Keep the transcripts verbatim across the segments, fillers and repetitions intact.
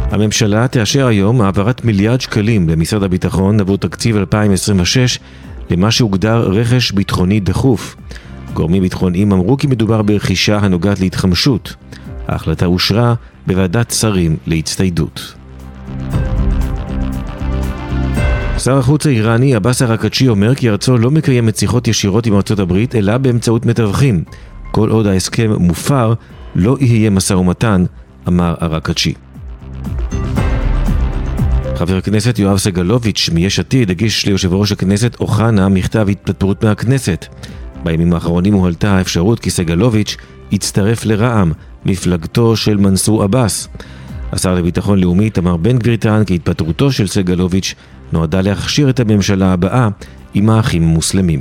הממשלה תאשר היום העברת מיליארד שקלים למשרד הביטחון עבור תקציב אלפיים עשרים ושש למה שהוגדר רכש ביטחוני דחוף. גורמים ביטחוניים אמרו כי מדובר ברכישה הנוגעת להתחמשות. ההחלטה אושרה בוועדת שרים להצטיידות. שר החוץ האיראני עבאס אראקצ'י אומר כי ארצו לא מקיימת שיחות ישירות עם ארצות הברית אלא באמצעות מתווכים. כל עוד ההסכם מופר לא יהיה משא ומתן, אמר אראקצ'י. חבר הכנסת יואב סגלוביץ' מיש עתיד הגיש ליושב ראש הכנסת אוחנה מכתב התפטרות מהכנסת. בימים האחרונים הועלתה האפשרות כי סגלוביץ' יצטרף לרע"מ, מפלגתו של מנסור עבאס. השר לביטחון לאומי תמר בן גביר טען כי התפטרותו של סגלוביץ' נועדה להכשיר את הממשלה הבאה עם האחים המוסלמים.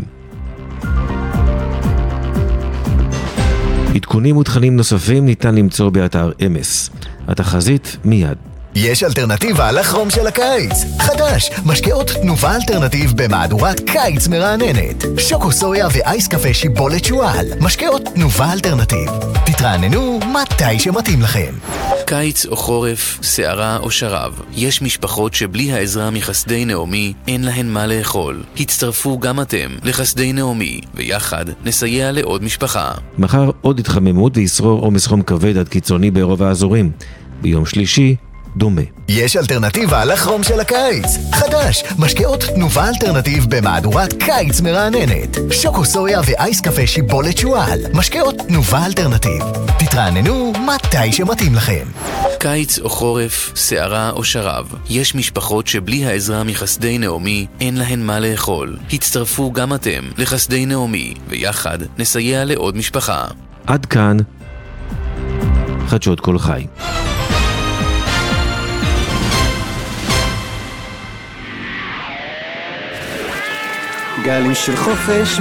עדכונים ותכנים נוספים ניתן למצוא באתר אמס. התחזית מיד. יש אלטרנטיבה לחום של הקיץ. חדש, משקאות תנובה אלטרנטיב במהדורת קיץ מרעננת. שוקו סויה ואייס קפה שיבולת שואל. משקאות תנובה אלטרנטיב. תתרעננו מתי שמתאים לכם. קיץ או חורף, שערה או שרב. יש משפחות שבלי העזרה מחסדי נעמי אין להן מה לאכול. הצטרפו גם אתם לחסדי נעמי, ויחד נסייע לעוד משפחה. מחר עוד התחממות וישרור עומס חום כבד עד קיצוני ברוב האזורים. ביום שלישי דומה. יש אלטרנטיבה לחום של הקיץ. חדש, משקאות תנובה אלטרנטיב במהדורת קיץ מרעננת. שוקו סויה ואייס קפה שיבולת שואל. משקאות תנובה אלטרנטיב. תתרעננו מתי שמתאים לכם. קיץ או חורף, שערה או שרב. יש משפחות שבלי העזרה מחסדי נעמי אין להן מה לאכול. הצטרפו גם אתם לחסדי נעמי, ויחד נסייע לעוד משפחה. עד כאן חדשות כל חי. גלים של חופש